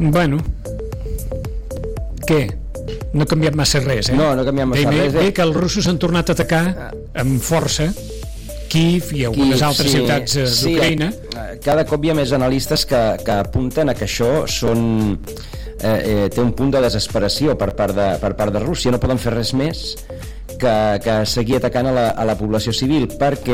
Bueno, què? No ha canviat massa res, No ha canviat massa res. Bé que els russos han tornat a atacar amb força Kíev i algunes altres ciutats d'Ucraïna. Cada cop hi ha més analistes que apunten a que això té un punt de desesperació per part de Rússia. No poden fer res més que seguir atacant a la població civil, perquè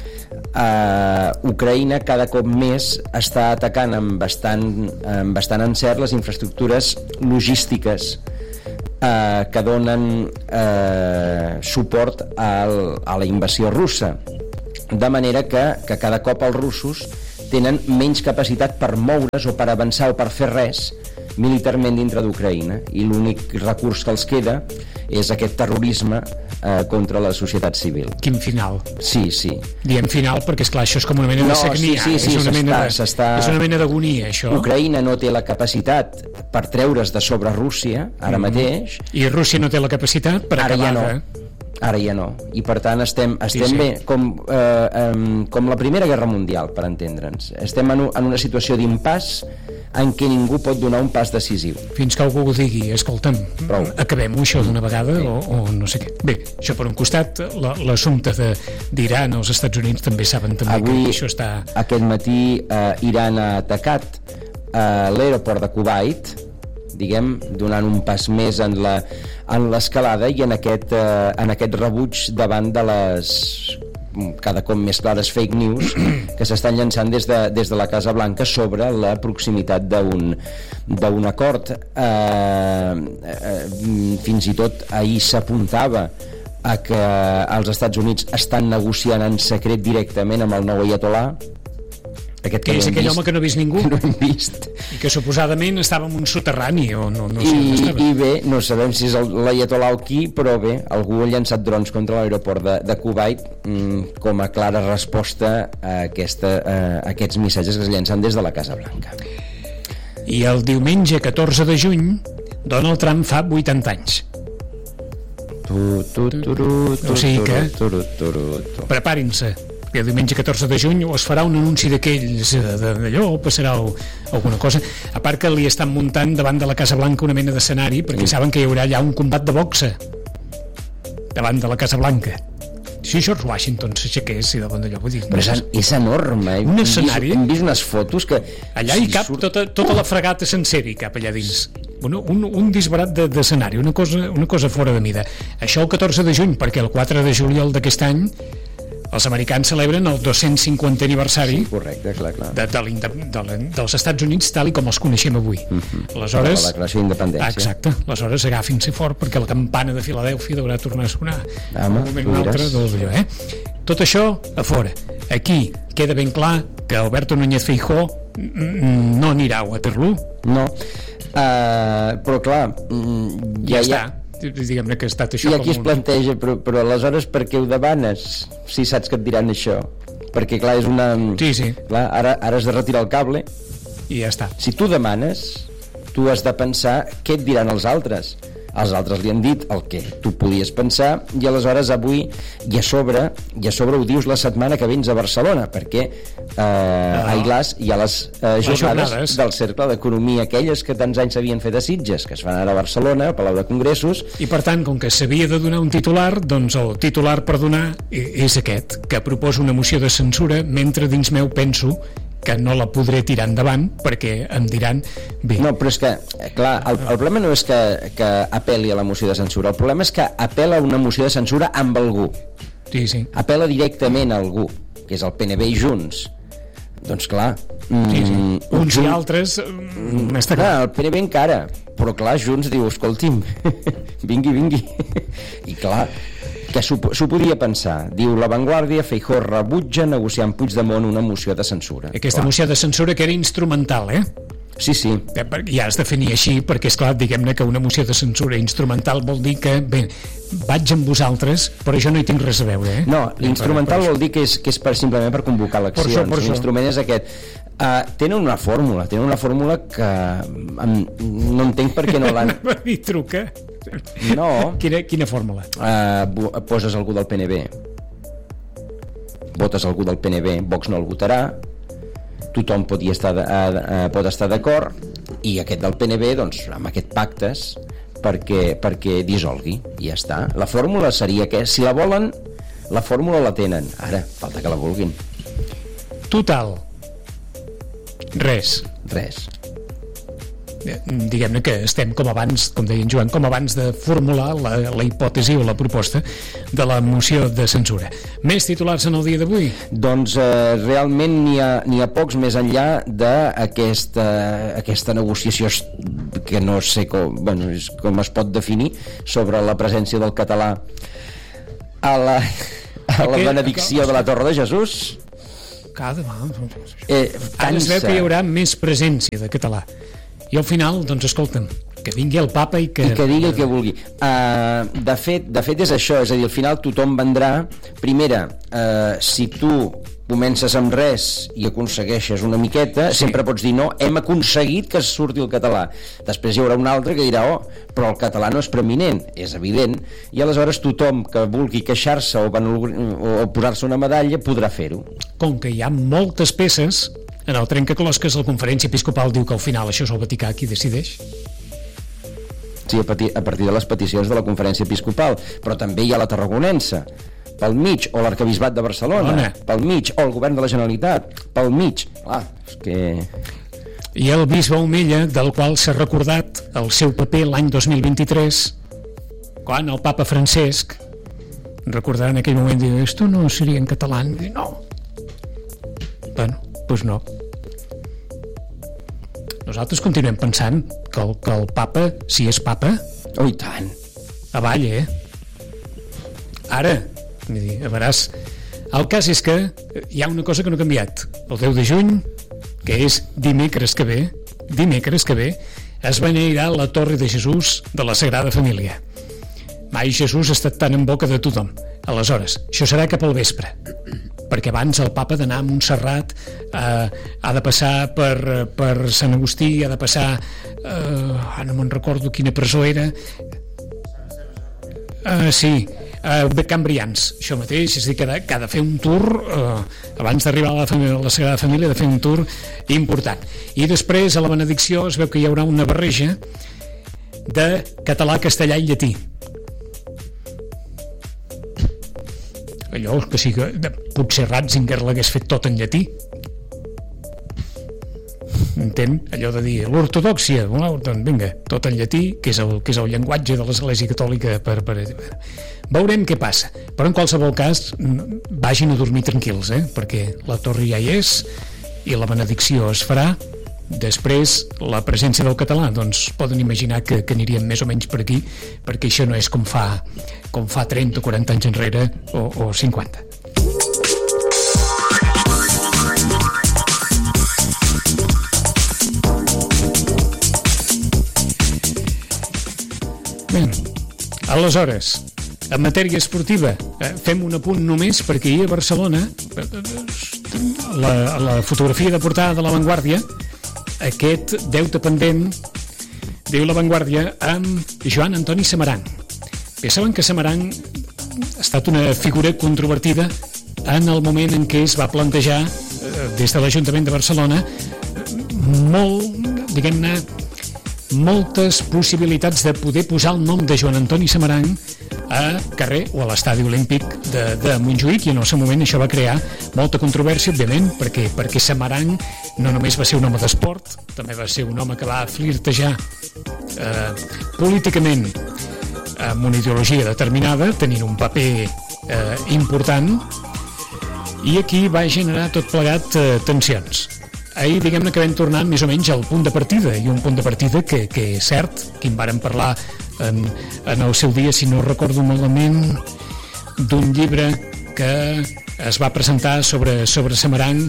Ucraïna cada cop més està atacant amb bastant encert les infraestructures logístiques que donen suport a la invasió russa, de manera que cada cop els russos tenen menys capacitat per moure's o per avançar o per fer res militarment dintre d'Ucraïna, i l'únic recurs que els queda és aquest terrorisme contra la societat civil. Quin final. Sí. Diem final perquè, esclar, això és com una mena de sagnia. Sí, és una mena d'agonia, això. Ucraïna no té la capacitat per treure's de sobre Rússia ara mateix. I Rússia no té la capacitat per acabar. Ara ja no. I per tant estem bé, com la Primera Guerra Mundial, per entendre'ns. Estem en una situació d'impàs en què ningú pot donar un pas decisiu. Fins que algú ho digui, escolta'm, acabem-ho això d'una vegada, o no sé què. Bé, això per un costat, l'assumpte d'Iran, els Estats Units també saben també que això està... Aquest matí Iran ha atacat l'aeroport de Kuwait, diguem, donant un pas més en l'escalada i en aquest rebuig davant de les cada cop més clares fake news que s'estan llançant des de la Casa Blanca sobre la proximitat d'un acord. Fins i tot ahir s'apuntava a que els Estats Units estan negociant en secret directament amb el nou Ayatollah, que és aquell home que no ha vist ningú, que no hem vist, i que suposadament estava en un soterrani o no sé on estava. I bé, no sabem si és l'Ayatollah o qui, però bé, algú ha llançat drons contra l'aeroport de Kuwait com a clara resposta a aquests missatges que es llancen des de la Casa Blanca. I el diumenge 14 de juny Donald Trump fa 80 anys. O sigui que preparin-se, que el diumenge 14 de juny o es farà un anunci d'aquells d'allò, o passarà alguna cosa, a part que li estan muntant davant de la Casa Blanca una mena d'escenari, perquè saben que hi haurà allà un combat de boxa davant de la Casa Blanca. Si George Washington s'aixequés i davant d'allò, vull dir, però és enorme, un escenari, hem vist unes fotos que allà hi cap tota la fregata sencera hi cap allà dins. Un disbarat d'escenari, una cosa fora de mida. Això el 14 de juny, perquè el 4 de juliol d'aquest any els americans celebren el 250 aniversari, correcte, clar. dels Estats Units tal i com els coneixem avui. Aleshores, la declaració d'independència. Exacte, aleshores agafin-se fort perquè la campana de Filadèlfia deurà tornar a sonar un moment o un altre d'allò, Tot això a fora. Aquí queda ben clar que Alberto Núñez Feijóo no anirà a Waterloo. No, però clar, ja està. Diguem-ne que ha estat això. I aquí es planteja, però aleshores per què ho demanes si saps que et diran això? Perquè clar, és una... Sí. Clar, ara has de retirar el cable i ja està. Si tu demanes, tu has de pensar què et diran els altres. Els altres li han dit el que tu podies pensar, i aleshores avui i a sobre ho dius la setmana que vens a Barcelona, perquè Ailàs hi ha les jornades del Cercle d'Economia, aquelles que tants anys s'havien fet a Sitges, que es fan ara a Barcelona, al Palau de Congressos. I per tant, com que s'havia de donar un titular, doncs el titular per donar és aquest, que proposa una moció de censura, mentre dins meu penso que no la podré tirar endavant perquè em diran bé. No, però és que, clar, el problema no és que apel·li a la moció de censura, el problema és que apel·la a una moció de censura amb algú. Sí. Apel·la directament a algú, que és el PNB i Junts. Doncs clar... Uns i altres... Està clar, el PNB encara, però clar, Junts diu, escolti'm, vingui. I clar... que s'ho podria pensar. Diu La Vanguardia, Feijóo rebutja negociar amb Puigdemont una moció de censura. Aquesta moció de censura que era instrumental, Sí. Ja has de definir així, perquè és clar, diguem-ne que una moció de censura instrumental vol dir que, bé, vaig amb vosaltres, però jo no hi tinc res a veure, No, l'instrumental vol dir que és simplement per convocar eleccions. L'instrument és aquest. Tenen una fórmula que no entenc per què no l'han... I truca. No. Quina fórmula? Poses algú del PNB, votes algú del PNB, Vox no el votarà, tothom pot estar d'acord i aquest del PNB, doncs, amb aquest pactes perquè dissolgui, i ja està. La fórmula seria que, si la volen, la fórmula la tenen, ara falta que la vulguin. Total, res. Diguem-ne que estem com abans, com deia en Joan, com abans de formular la hipòtesi o la proposta de la moció de censura. Més titulars en el dia d'avui? Doncs realment n'hi ha pocs més enllà d'aquesta negociació que no sé com es pot definir sobre la presència del català a la benedicció de la Torre de Jesús. Ara es veu que hi haurà més presència de català. I al final, doncs escolta'm, que vingui el papa i que digui el que vulgui. De fet és això, és a dir, al final tothom vendrà. Primera, si tu comences amb res i aconsegueixes una miqueta, sempre pots dir no, hem aconseguit que surti el català. Després hi haurà un altre que dirà però el català no és preeminent, és evident, i aleshores tothom que vulgui queixar-se o posar-se una medalla podrà fer-ho. Com que hi ha moltes peces en el trencaclosques, la conferència episcopal diu que al final això és el Vaticà qui decideix. Sí, a partir de les peticions de la conferència episcopal, però també hi ha la tarragonense pel mig, o l'arcabisbat de Barcelona pel mig, o el govern de la Generalitat pel mig. És que... I el bisbe Omella, del qual s'ha recordat el seu paper l'any 2023, quan el papa Francesc, recordarà en aquell moment, diu, esto no seria en català. I no. Bueno, doncs no. Nosaltres continuem pensant que el papa, si és papa... Oh, i tant! Avall, Ara, a veuràs, el cas és que hi ha una cosa que no ha canviat. El 10 de juny, que és dimecres que ve, es beneirà la Torre de Jesús de la Sagrada Família. Mai Jesús ha estat tan en boca de tothom. Aleshores, això serà cap al vespre, perquè abans el papa d'anar a Montserrat ha de passar per Sant Agustí, ha de passar no me'n recordo quina presó era, Can Brians, això mateix, és a dir, que ha de fer un tour abans d'arribar a la Sagrada Família, ha de fer un tour important. I després a la benedicció es veu que hi haurà una barreja de català, castellà i llatí. Allò que sí que potser Ratzinger l'hagués fet tot en llatí, entén? Allò de dir l'ortodòxia, doncs vinga, tot en llatí, que és el llenguatge de l'Església Catòlica. Veurem què passa, però en qualsevol cas vagin a dormir tranquils, perquè la torre ja hi és i la benedicció es farà. Després la presència del català, doncs poden imaginar que aniríem més o menys per aquí, perquè això no és com fa 30 o 40 anys enrere o 50. Bé, aleshores, en matèria esportiva, fem un apunt només, perquè ahir a Barcelona la fotografia de portada de La Vanguardia, aquest deute pendent, diu La Vanguardia, amb Joan Antoni Samaranch. Bé, saben que Samaranch ha estat una figura controvertida en el moment en què es va plantejar des de l'Ajuntament de Barcelona moltes possibilitats de poder posar el nom de Joan Antoni Samaranch a carrer o a l'estadi olímpic de Montjuïc, i en el seu moment això va crear molta controvèrsia, òbviament, perquè Samaranch no només va ser un home d'esport, també va ser un home que va flirtejar políticament amb una ideologia determinada, tenint un paper important, i aquí va generar tot plegat tensions. Ahir, diguem-ne que vam tornar més o menys al punt de partida, i un punt de partida que és cert, que en vàrem parlar en el seu dia, si no recordo malament, d'un llibre que es va presentar sobre Samaranch,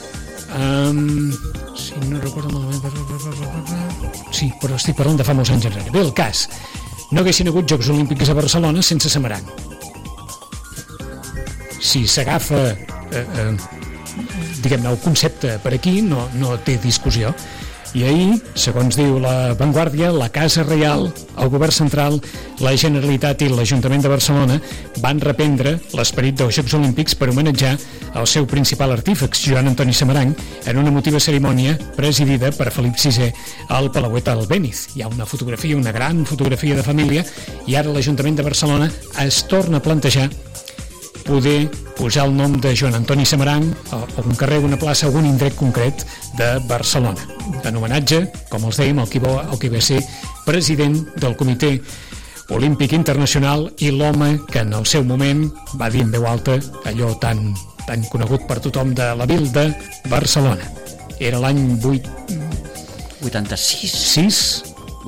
si no recordo malament, sí, però estic parlant de fa molts anys enrere. Bé, el cas, no haguessin hagut Jocs Olímpics a Barcelona sense Samaranch. Si s'agafa diguem-ne el concepte per aquí, no té discussió. I ahir, segons diu La Vanguardia, la Casa Reial, el Govern Central, la Generalitat i l'Ajuntament de Barcelona van reprendre l'esperit dels Jocs Olímpics per homenatjar el seu principal artífex, Joan Antoni Samaranch, en una emotiva cerimònia presidida per Felip VI al Palauet Albéniz. Hi ha una fotografia, una gran fotografia de família, i ara l'Ajuntament de Barcelona es torna a plantejar poder posar el nom de Joan Antoni Samaranch a un carrer, una plaça, a un indret concret de Barcelona, en homenatge, com els dèiem, al qui va ser president del Comitè Olímpic Internacional i l'home que en el seu moment va dir en veu alta allò tan conegut per tothom de la vil de Barcelona. Era l'any 86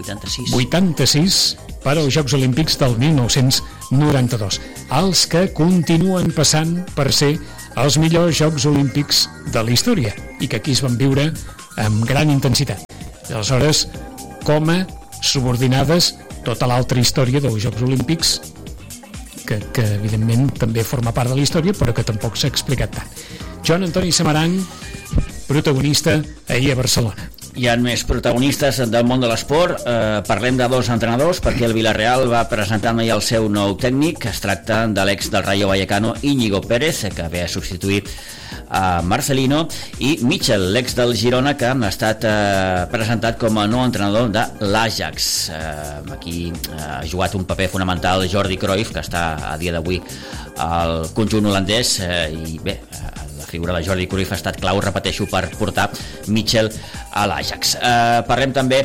per als Jocs Olímpics del 1992, els que continuen passant per ser els millors Jocs Olímpics de la història i que aquí es van viure amb gran intensitat. Aleshores, com a subordinades tota l'altra història dels Jocs Olímpics que evidentment també forma part de la història però que tampoc s'ha explicat tant. Joan Antoni Samaranch, protagonista ahir a Barcelona. Hi ha més protagonistes del món de l'esport. Parlem de dos entrenadors, perquè el Villarreal va presentar ahir el seu nou tècnic. Es tracta de l'ex del Rayo Vallecano, Íñigo Pérez, que ve a substituir a Marcelino, i Michel, l'ex del Girona, que ha estat presentat com a nou entrenador de l'Ajax. Aquí ha jugat un paper fonamental Jordi Cruyff, que està a dia d'avui al conjunt holandès, i bé, la figura de Jordi Cruyff ha estat clau, repeteixo, per portar Michel a l'Ajax. Parlem també,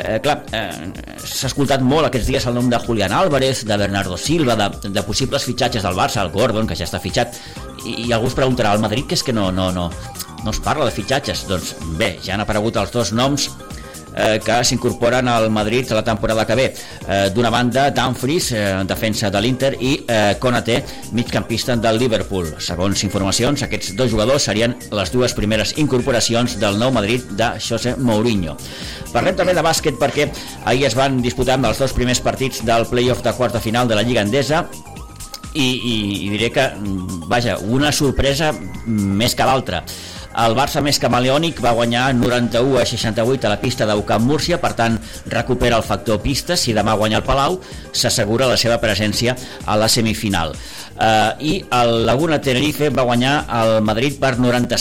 s'ha escoltat molt aquests dies el nom de Julián Álvarez, de Bernardo Silva, de possibles fitxatges del Barça, el Gordon, que ja està fitxat, i algú es preguntarà, al Madrid que és que no es parla de fitxatges. Doncs bé, ja han aparegut els dos noms que s'incorporen al Madrid la temporada que ve. D'una banda, Dumfries, defensa de l'Inter, i Konaté, migcampista del Liverpool. Segons informacions, aquests dos jugadors serien les dues primeres incorporacions del nou Madrid de José Mourinho. Parlem també de bàsquet, perquè ahir es van disputar els dos primers partits del play-off de quarts de final de la Lliga Endesa, i diré que, vaja, una sorpresa més que l'altra. El Barça, més camaleònic, va guanyar 91-68 a la pista d'Ucamp Múrcia, per tant recupera el factor pista. Si demà guanya el Palau, s'assegura la seva presència a la semifinal. I el Laguna Tenerife va guanyar el Madrid per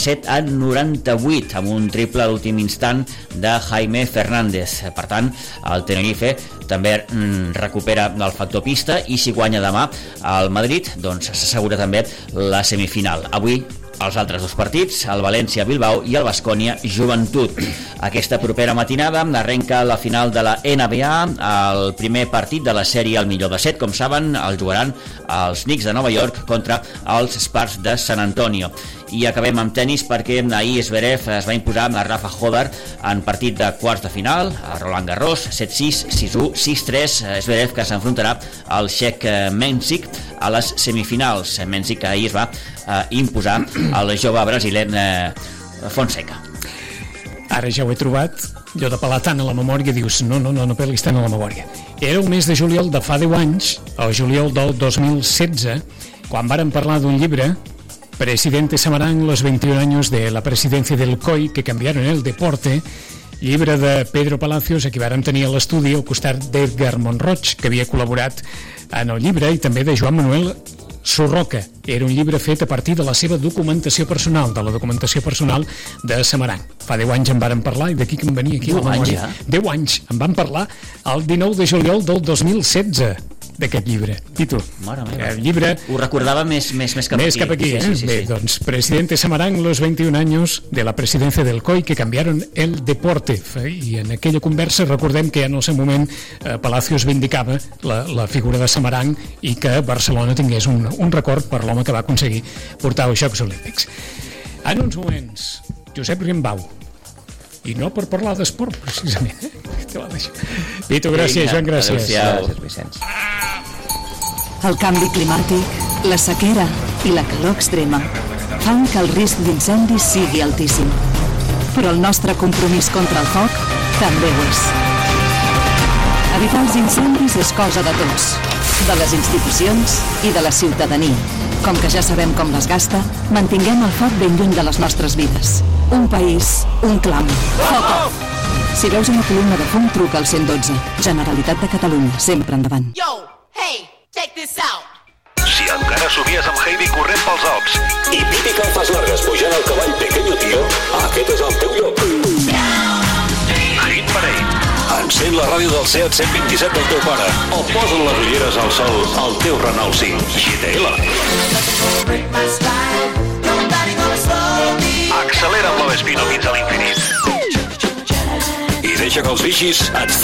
97-98 amb un triple a l'últim instant de Jaime Fernández. Per tant, el Tenerife també recupera el factor pista, i si guanya demà el Madrid, doncs s'assegura també la semifinal. Avui els altres dos partits, el València-Bilbao i el Baskonia-Joventut. Aquesta propera matinada arrenca la final de la NBA. El primer partit de la sèrie al millor de 7, com saben, el jugaran els Knicks de Nova York contra els Spurs de San Antonio. I acabem amb tenis, perquè ahir Zverev es va imposar a Rafa Hodar en partit de quarts de final a Roland Garros, 7-6, 6-1, 6-3. Zverev, que s'enfrontarà al txec Mensik a les semifinals. Mensik, que ahir es va imposar al jove brasiler Fonseca. Ara ja ho he trobat, jo de pelar tant a la memòria, dius, no pelis tant a la memòria. Era el mes de juliol de fa 10 anys, el juliol del 2016, quan vàrem parlar d'un llibre, Presidente Samaranch, los 21 años de la presidencia del COI que cambiaron el deporte, llibre de Pedro Palacios, a qui vàrem tenir a l'estudi al costat d'Edgar Monroig, que havia col·laborat en el llibre, i també de Joan Manuel Surroca. Era un llibre fet a partir de la seva documentació personal, de la documentació personal de Samaranch. Fa 10 anys en vàrem parlar, i d'aquí que em venia aquí a la memòria. 10 anys, en vam parlar el 19 de juliol del 2016 d'aquest llibre. I tu? Mare meva. El llibre... Ho recordava més cap aquí. Sí. Bé, doncs, Presidente Samaranch, los 21 años de la presidencia del COI que cambiaron el deporte. I en aquella conversa recordem que en el seu moment Palacios vindicava la figura de Samaranch, i que Barcelona tingués un record per l'home que va aconseguir portar els Jocs Olímpics. En uns moments, Josep Rimbau, i no per parlar d'esport, precisament. Vito, gràcies, Joan, gràcies. Gràcies, Vicenç. El canvi climàtic, la sequera i la calor extrema fan que el risc d'incendis sigui altíssim. Però el nostre compromís contra el foc també ho és. Evitar els incendis és cosa de tots, de les institucions i de la ciutadania. Com que ja sabem com les gasta, mantinguem el foc ben lluny de les nostres vides. Un país, un clam. Foc off! Si veus una columna de fum, truca al 112. Generalitat de Catalunya, sempre endavant. Yo, hey, check this out. Si encara somies amb Heidi corrent pels Alps i Pipi Calfas Largues pujant al cavall Pequeño Tío, aquest és el teu lloc. Hit Parade. Encén la ràdio del Seat 127 del teu pare o posa'n les ulleres al sol al teu Renault 5 GTL. Accelera amb l'Ovespino fins a l'infinit. I deixa que els bichis et